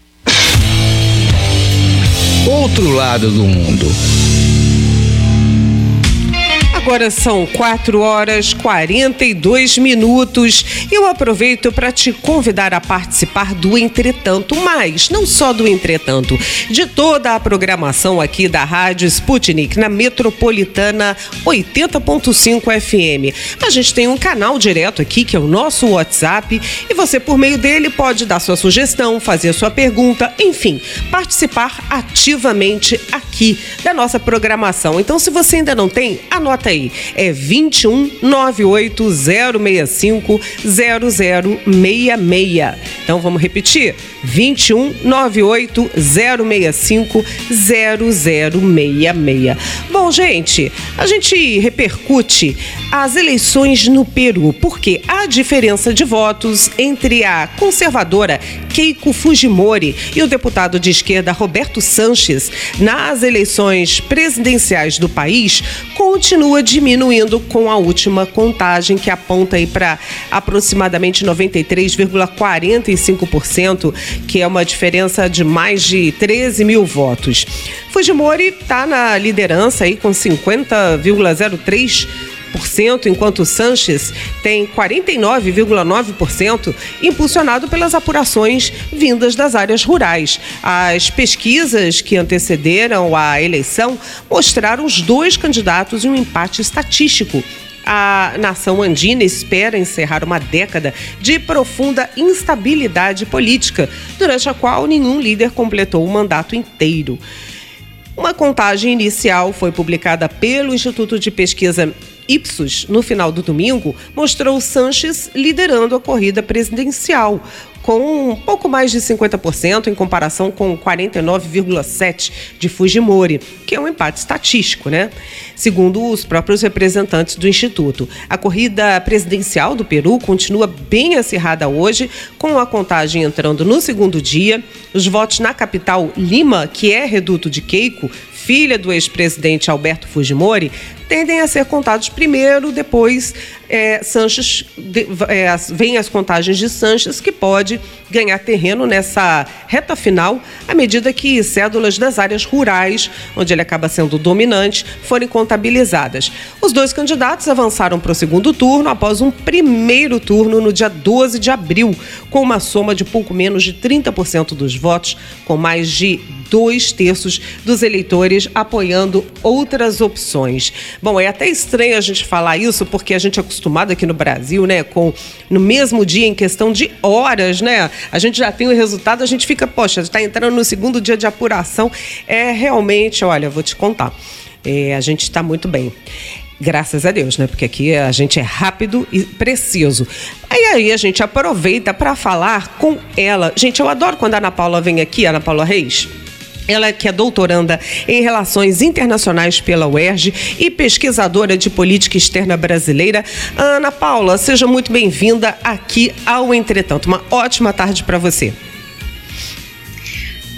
Outro lado do mundo. Agora são quatro horas e quarenta e dois minutos. Eu aproveito para te convidar a participar do Entretanto, mas não só do Entretanto, de toda a programação aqui da Rádio Sputnik, na Metropolitana oitenta ponto cinco F M. A gente tem um canal direto aqui, que é o nosso WhatsApp, e você, por meio dele, pode dar sua sugestão, fazer sua pergunta, enfim, participar ativamente aqui da nossa programação. Então, se você ainda não tem, anota aí. É vinte e um, nove oito zero seis cinco, zero zero seis seis. Então vamos repetir? vinte e um, nove oito zero seis cinco, zero zero seis seis. Bom, gente, a gente repercute as eleições no Peru, porque há diferença de votos entre a conservadora Keiko Fujimori e o deputado de esquerda Roberto Sanches nas eleições presidenciais do país continua diminuindo com a última contagem, que aponta aí para aproximadamente noventa e três vírgula quarenta e cinco por cento, que é uma diferença de mais de treze mil votos. Fujimori está na liderança aí com cinquenta vírgula zero três por cento, enquanto Sanches tem quarenta e nove vírgula nove por cento, impulsionado pelas apurações vindas das áreas rurais. As pesquisas que antecederam a eleição mostraram os dois candidatos em um empate estatístico. A nação andina espera encerrar uma década de profunda instabilidade política, durante a qual nenhum líder completou o mandato inteiro. Uma contagem inicial foi publicada pelo Instituto de Pesquisa Ipsos no final do domingo, mostrou Sanches liderando a corrida presidencial, com um pouco mais de cinquenta por cento em comparação com quarenta e nove vírgula sete por cento de Fujimori, que é um empate estatístico, né? Segundo os próprios representantes do Instituto. A corrida presidencial do Peru continua bem acirrada hoje, com a contagem entrando no segundo dia. Os votos na capital, Lima, que é reduto de Keiko, filha do ex-presidente Alberto Fujimori, tendem a ser contados primeiro, depois é, Sanches, de, é, vem as contagens de Sanches, que pode ganhar terreno nessa reta final, à medida que cédulas das áreas rurais, onde ele acaba sendo dominante, forem contabilizadas. Os dois candidatos avançaram para o segundo turno após um primeiro turno no dia doze de abril, com uma soma de pouco menos de trinta por cento dos votos, com mais de dois terços dos eleitores apoiando outras opções. Bom, é até estranho a gente falar isso, porque a gente é acostumado aqui no Brasil, né, com no mesmo dia, em questão de horas, né, a gente já tem o resultado, a gente fica, poxa, está entrando no segundo dia de apuração. É realmente, olha, vou te contar, é, a gente está muito bem. Graças a Deus, né? Porque aqui a gente é rápido e preciso. Aí, aí a gente aproveita para falar com ela. Gente, eu adoro quando a Ana Paula vem aqui, a Ana Paula Reis. Ela que é doutoranda em Relações Internacionais pela U E R J e pesquisadora de política externa brasileira. Ana Paula, seja muito bem-vinda aqui ao Entretanto. Uma ótima tarde para você.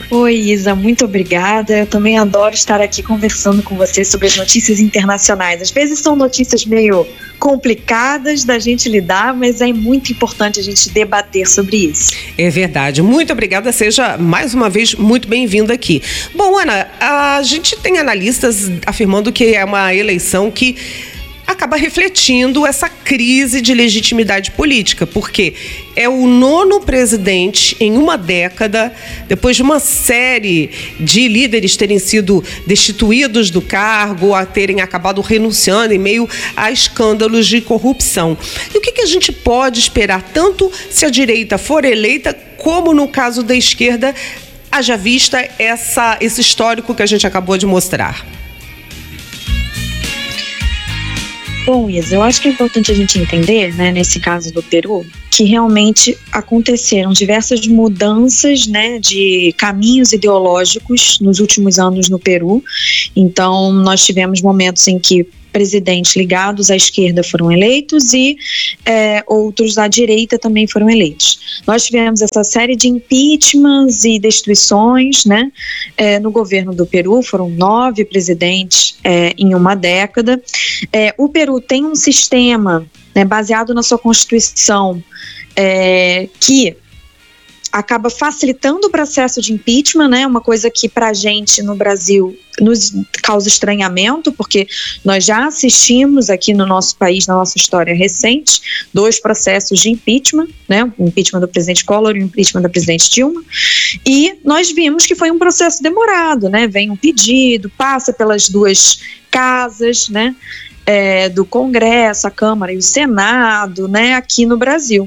Oi, Isa, muito obrigada. Eu também adoro estar aqui conversando com você sobre as notícias internacionais. Às vezes são notícias meio complicadas da gente lidar, mas é muito importante a gente debater sobre isso. É verdade. Muito obrigada. Seja, mais uma vez, muito bem-vinda aqui. Bom, Ana, a gente tem analistas afirmando que é uma eleição que acaba refletindo essa crise de legitimidade política, porque é o nono presidente em uma década, depois de uma série de líderes terem sido destituídos do cargo, a terem acabado renunciando em meio a escândalos de corrupção. E o que, que a gente pode esperar, tanto se a direita for eleita, como no caso da esquerda, haja vista essa, esse histórico que a gente acabou de mostrar? Bom, Isa, eu acho que é importante a gente entender, né, nesse caso do Peru, que realmente aconteceram diversas mudanças, né, de caminhos ideológicos nos últimos anos no Peru. Então, nós tivemos momentos em que presidentes ligados à esquerda foram eleitos e é, outros à direita também foram eleitos. Nós tivemos essa série de impeachments e destituições, né, é, no governo do Peru. Foram nove presidentes é, em uma década. É, o Peru tem um sistema, né, baseado na sua Constituição, é, que acaba facilitando o processo de impeachment, né? Uma coisa que pra gente no Brasil nos causa estranhamento, porque nós já assistimos aqui no nosso país, na nossa história recente, dois processos de impeachment, né? O impeachment do presidente Collor e o impeachment da presidente Dilma, e nós vimos que foi um processo demorado, né? Vem um pedido, passa pelas duas casas, né? É, do Congresso, a Câmara e o Senado, né? Aqui no Brasil.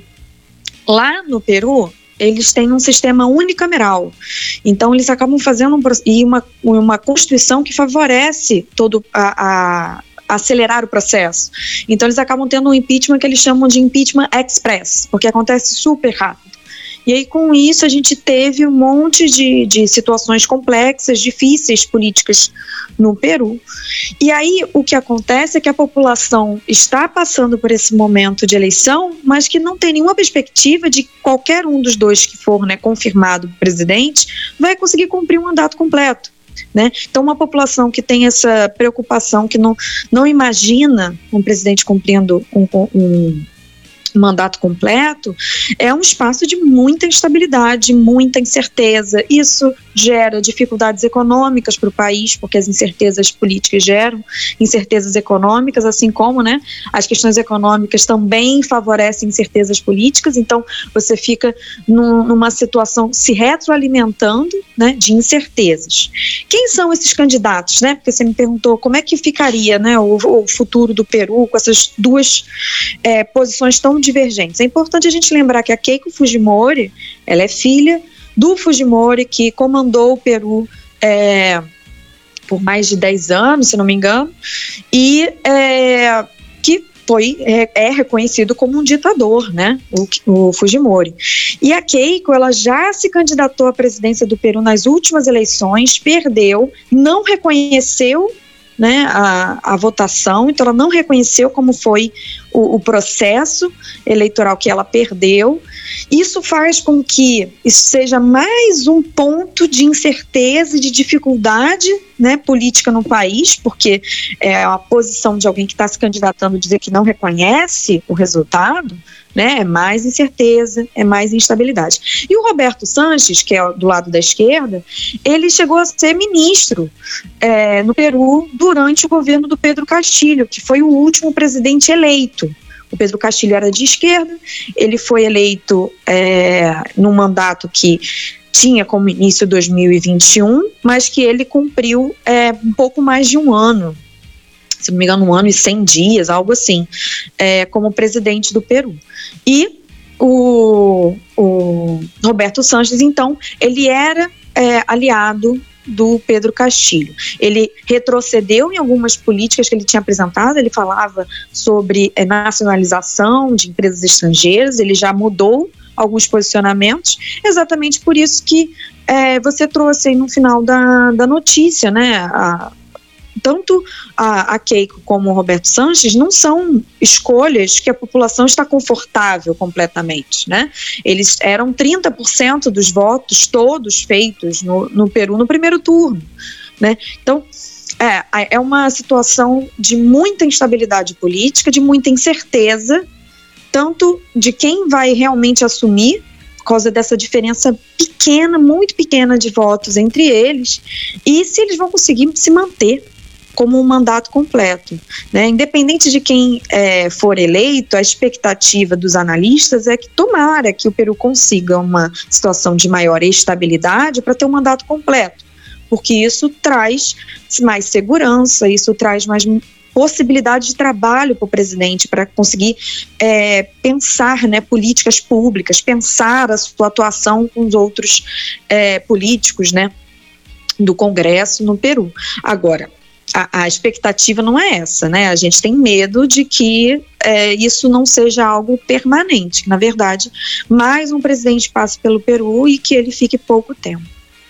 Lá no Peru, eles têm um sistema unicameral, então eles acabam fazendo um, e uma, uma Constituição que favorece todo a, a, a acelerar o processo. Então eles acabam tendo um impeachment que eles chamam de impeachment express, porque acontece super rápido. E aí, com isso, a gente teve um monte de, de situações complexas, difíceis, políticas no Peru. E aí, o que acontece é que a população está passando por esse momento de eleição, mas que não tem nenhuma perspectiva de qualquer um dos dois que for, né, confirmado presidente, vai conseguir cumprir um mandato completo. Né? Então, uma população que tem essa preocupação, que não, não imagina um presidente cumprindo um, um mandato completo, é um espaço de muita instabilidade, muita incerteza. Isso gera dificuldades econômicas para o país, porque as incertezas políticas geram incertezas econômicas, assim como, né, as questões econômicas também favorecem incertezas políticas. Então você fica num, numa situação se retroalimentando, né, de incertezas. Quem são esses candidatos, né? Porque você me perguntou como é que ficaria, né, o, o futuro do Peru com essas duas é, posições tão divergentes. É importante a gente lembrar que a Keiko Fujimori, ela é filha do Fujimori, que comandou o Peru é, por mais de dez anos, se não me engano, e é, que foi, é, é reconhecido como um ditador, né, o, o Fujimori. E a Keiko, ela já se candidatou à presidência do Peru nas últimas eleições, perdeu, não reconheceu, né, a, a votação, então ela não reconheceu como foi o, o processo eleitoral que ela perdeu. Isso faz com que isso seja mais um ponto de incerteza e de dificuldade, né, política no país, porque é a posição de alguém que está se candidatando dizer que não reconhece o resultado, né, é mais incerteza, é mais instabilidade. E o Roberto Sanches, que é do lado da esquerda, ele chegou a ser ministro é, no Peru durante o governo do Pedro Castillo, que foi o último presidente eleito. O Pedro Castillo era de esquerda, ele foi eleito é, num mandato que tinha como início dois mil e vinte e um, mas que ele cumpriu é, um pouco mais de um ano, se não me engano, um ano e cem dias, algo assim, é, como presidente do Peru. E o, o Roberto Sanches, então, ele era é, aliado do Pedro Castillo. Ele retrocedeu em algumas políticas que ele tinha apresentado, ele falava sobre é, nacionalização de empresas estrangeiras, ele já mudou alguns posicionamentos, exatamente por isso que é, você trouxe aí no final da, da notícia, né, a tanto a, a Keiko como o Roberto Sanches não são escolhas que a população está confortável completamente, né? Eles eram trinta por cento dos votos todos feitos no, no Peru no primeiro turno, né? Então, é, é uma situação de muita instabilidade política, de muita incerteza, tanto de quem vai realmente assumir, por causa dessa diferença pequena, muito pequena de votos entre eles, e se eles vão conseguir se manter como um mandato completo, né? Independente de quem é, for eleito, a expectativa dos analistas é que tomara que o Peru consiga uma situação de maior estabilidade para ter um mandato completo, porque isso traz mais segurança, isso traz mais possibilidade de trabalho para o presidente, para conseguir é, pensar, né, políticas públicas, pensar a sua atuação com os outros é, políticos, né, do Congresso no Peru. Agora, a, a expectativa não é essa, né? A gente tem medo de que é, isso não seja algo permanente, que, na verdade, mais um presidente passe pelo Peru e que ele fique pouco tempo.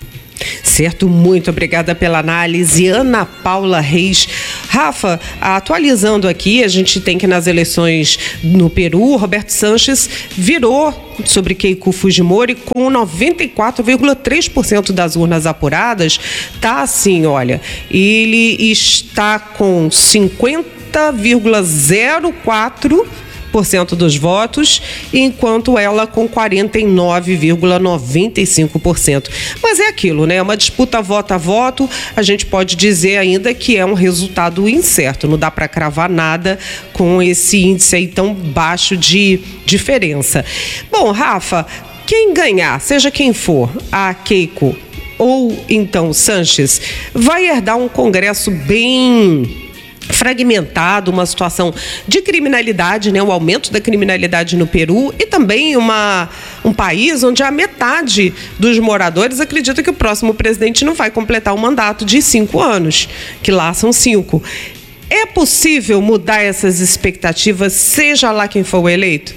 Certo, muito obrigada pela análise, Ana Paula Reis. Rafa, atualizando aqui, a gente tem que nas eleições no Peru, Roberto Sanches virou sobre Keiko Fujimori com noventa e quatro vírgula três por cento das urnas apuradas. Tá assim, olha, ele está com cinquenta vírgula zero quatro por cento dos votos, enquanto ela com quarenta e nove vírgula noventa e cinco por cento. Mas é aquilo, né? É uma disputa voto a voto, a gente pode dizer ainda que é um resultado incerto, não dá para cravar nada com esse índice aí tão baixo de diferença. Bom, Rafa, quem ganhar, seja quem for, a Keiko ou então Sanches, vai herdar um Congresso bem fragmentado, uma situação de criminalidade, né, o aumento da criminalidade no Peru e também uma, um país onde a metade dos moradores acredita que o próximo presidente não vai completar o mandato de cinco anos, que lá são cinco. É possível mudar essas expectativas, seja lá quem for o eleito?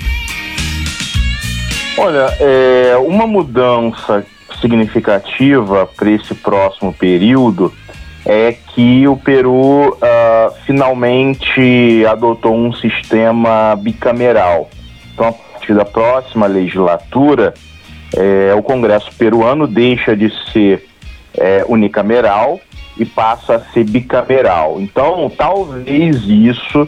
Olha, é, uma mudança significativa para esse próximo período é que o Peru uh, finalmente adotou um sistema bicameral. Então, a partir da próxima legislatura, eh, o Congresso peruano deixa de ser eh, unicameral e passa a ser bicameral. Então, talvez isso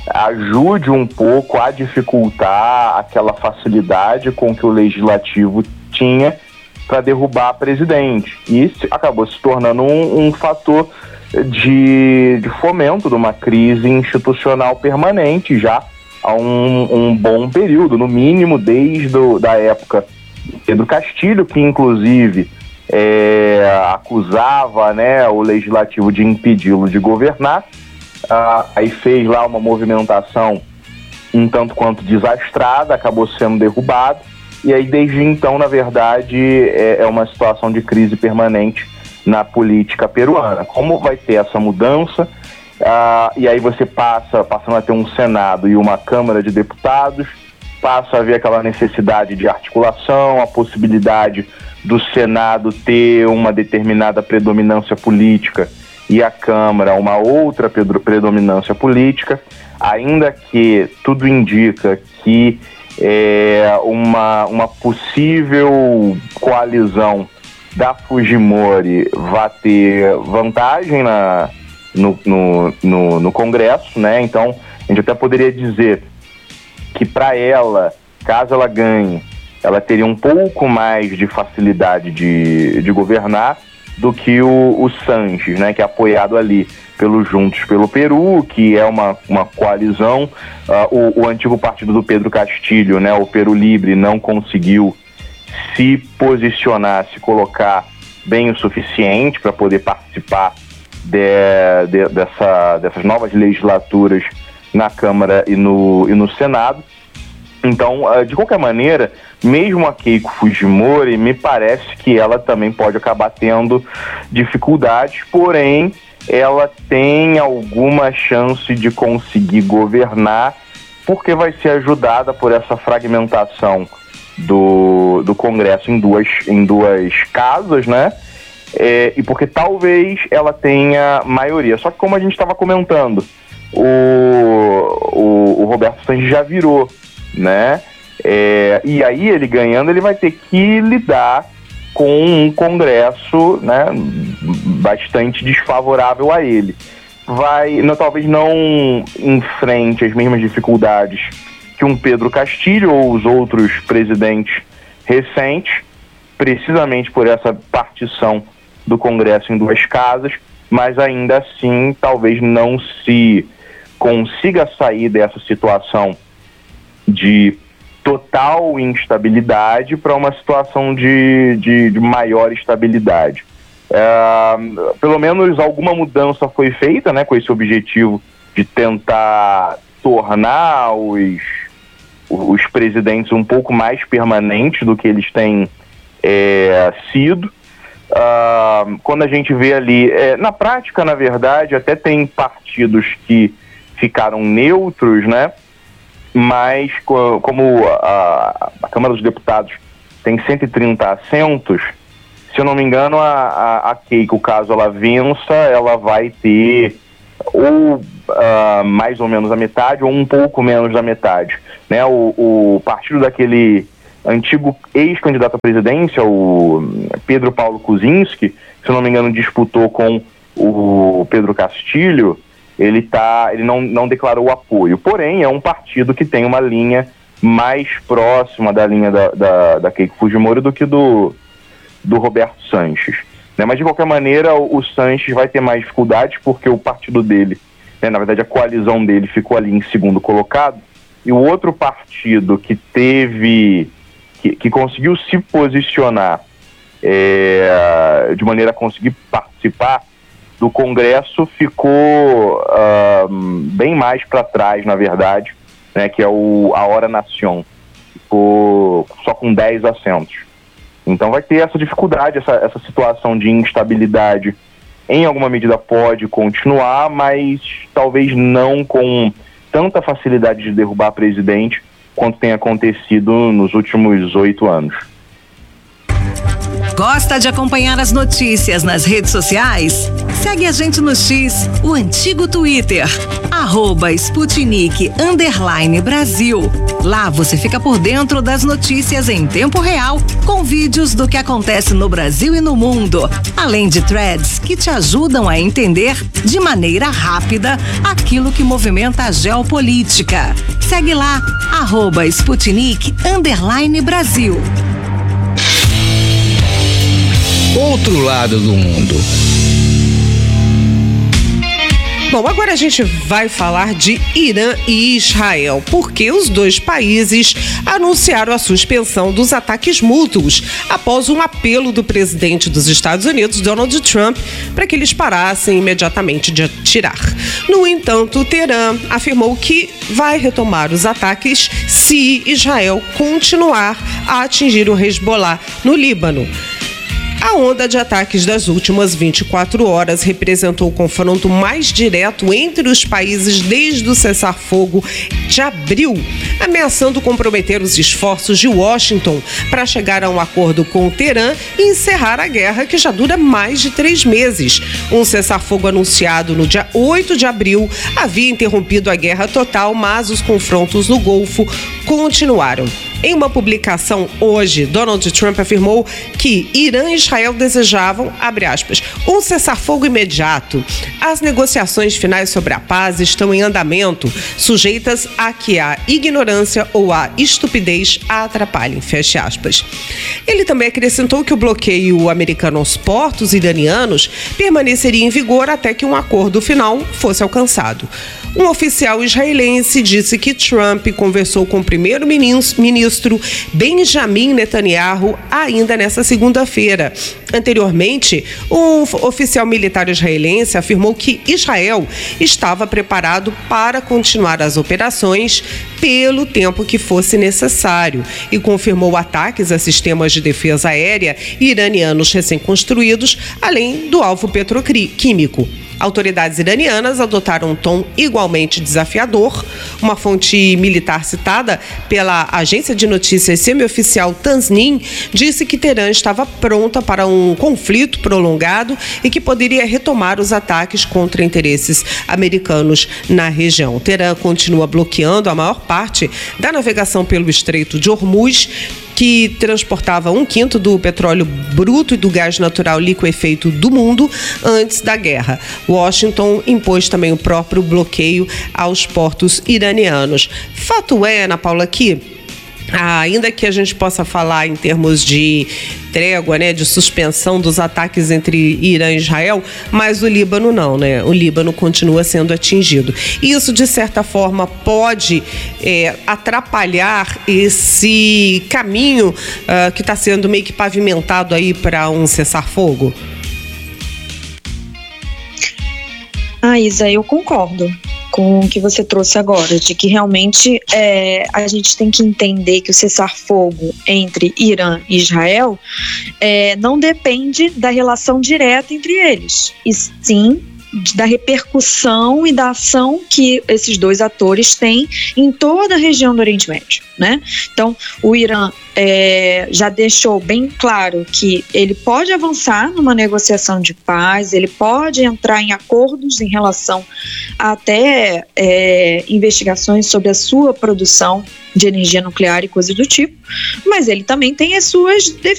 ajude um pouco a dificultar aquela facilidade com que o legislativo tinha para derrubar presidente. E isso acabou se tornando um, um fator de, de fomento de uma crise institucional permanente já há um, um bom período, no mínimo desde a época de Pedro Castilho, que inclusive é, acusava, né, o legislativo de impedi-lo de governar. Ah, aí fez lá uma movimentação um tanto quanto desastrada, acabou sendo derrubado. E aí, desde então, na verdade, é, é uma situação de crise permanente na política peruana. Como vai ter essa mudança, ah, e aí você passa, passando a ter um Senado e uma Câmara de Deputados, passa a haver aquela necessidade de articulação, a possibilidade do Senado ter uma determinada predominância política e a Câmara uma outra predominância política, ainda que tudo indica que É uma, uma possível coalizão da Fujimori vai ter vantagem na, no, no, no, no Congresso, né? Então, a gente até poderia dizer que para ela, caso ela ganhe, ela teria um pouco mais de facilidade de, de governar do que o, o Sanches, né? Que é apoiado ali pelo Juntos pelo Peru, que é uma, uma coalizão. Uh, o, o antigo partido do Pedro Castilho, né, o Peru Libre, não conseguiu se posicionar, se colocar bem o suficiente para poder participar de, de, dessa, dessas novas legislaturas na Câmara e no, e no Senado. Então, uh, de qualquer maneira, mesmo a Keiko Fujimori, me parece que ela também pode acabar tendo dificuldades, porém ela tem alguma chance de conseguir governar, porque vai ser ajudada por essa fragmentação do, do Congresso em duas, em duas casas, né? é, e porque talvez ela tenha maioria. Só que como a gente estava comentando, o, o, o Roberto Sanches já virou, né? É, e aí ele ganhando, ele vai ter que lidar com um Congresso, né, bastante desfavorável a ele. Vai, não, talvez não enfrente as mesmas dificuldades que um Pedro Castilho ou os outros presidentes recentes, precisamente por essa partição do Congresso em duas casas, mas ainda assim talvez não se consiga sair dessa situação de total instabilidade para uma situação de, de, de maior estabilidade. É, pelo menos alguma mudança foi feita, né, com esse objetivo de tentar tornar os, os presidentes um pouco mais permanentes do que eles têm é, sido. Uh, quando a gente vê ali, é, na prática, na verdade, até tem partidos que ficaram neutros, né? Mas co- como a, a Câmara dos Deputados tem cento e trinta assentos, se eu não me engano, a, a, a Keiko, caso ela vença, ela vai ter ou uh, mais ou menos a metade ou um pouco menos da metade, né? O, o partido daquele antigo ex-candidato à presidência, o Pedro Paulo Kuczynski, se eu não me engano, disputou com o Pedro Castilho. Ele, tá, ele não, não declarou apoio, porém é um partido que tem uma linha mais próxima da linha da, da, da Keiko Fujimori do que do, do Roberto Sanches, né? Mas de qualquer maneira o, o Sanches vai ter mais dificuldades porque o partido dele, né, na verdade a coalizão dele ficou ali em segundo colocado, e o outro partido que teve, que, que conseguiu se posicionar é, de maneira a conseguir participar do Congresso ficou uh, bem mais para trás, na verdade, né, que é o a Hora Nación, ficou só com dez assentos. Então vai ter essa dificuldade, essa, essa situação de instabilidade, em alguma medida pode continuar, mas talvez não com tanta facilidade de derrubar presidente quanto tem acontecido nos últimos oito anos. Gosta de acompanhar as notícias nas redes sociais? Segue a gente no X, o antigo Twitter, arroba Sputnik underline Brasil. Lá você fica por dentro das notícias em tempo real, com vídeos do que acontece no Brasil e no mundo, além de threads que te ajudam a entender de maneira rápida aquilo que movimenta a geopolítica. Segue lá, arroba Sputnik underline Brasil. Outro lado do mundo. Bom, agora a gente vai falar de Irã e Israel, porque os dois países anunciaram a suspensão dos ataques mútuos após um apelo do presidente dos Estados Unidos, Donald Trump, para que eles parassem imediatamente de atirar. No entanto, Teherã afirmou que vai retomar os ataques se Israel continuar a atingir o Hezbollah no Líbano. A onda de ataques das últimas vinte e quatro horas representou o confronto mais direto entre os países desde o cessar-fogo de abril, ameaçando comprometer os esforços de Washington para chegar a um acordo com o Teherã e encerrar a guerra que já dura mais de três meses. Um cessar-fogo anunciado no dia oito de abril havia interrompido a guerra total, mas os confrontos no Golfo continuaram. Em uma publicação hoje, Donald Trump afirmou que Irã e Israel desejavam, abre aspas, um cessar-fogo imediato. As negociações finais sobre a paz estão em andamento, sujeitas a que a ignorância ou a estupidez a atrapalhem, fecha aspas. Ele também acrescentou que o bloqueio americano aos portos iranianos permaneceria em vigor até que um acordo final fosse alcançado. Um oficial israelense disse que Trump conversou com o primeiro-ministro Benjamin Netanyahu ainda nesta segunda-feira. Anteriormente, um oficial militar israelense afirmou que Israel estava preparado para continuar as operações pelo tempo que fosse necessário e confirmou ataques a sistemas de defesa aérea iranianos recém-construídos, além do alvo petroquímico. Autoridades iranianas adotaram um tom igualmente desafiador. Uma fonte militar citada pela agência de notícias semi-oficial Tasnim disse que Teherã estava pronta para um um conflito prolongado e que poderia retomar os ataques contra interesses americanos na região. Teherã continua bloqueando a maior parte da navegação pelo Estreito de Hormuz, que transportava um quinto do petróleo bruto e do gás natural liquefeito do mundo antes da guerra. Washington impôs também o próprio bloqueio aos portos iranianos. Fato é, Ana Paula, que ainda que a gente possa falar em termos de trégua, né, de suspensão dos ataques entre Irã e Israel, mas o Líbano não, né? O Líbano continua sendo atingido. Isso, de certa forma, pode é, atrapalhar esse caminho uh, que está sendo meio que pavimentado aí para um cessar-fogo? Ah, Isa, eu concordo com o que você trouxe agora, de que realmente é, a gente tem que entender que o cessar-fogo entre Irã e Israel é, não depende da relação direta entre eles, e sim da repercussão e da ação que esses dois atores têm em toda a região do Oriente Médio, né? Então, o Irã é, já deixou bem claro que ele pode avançar numa negociação de paz, ele pode entrar em acordos em relação a até é, investigações sobre a sua produção de energia nuclear e coisas do tipo, mas ele também tem as suas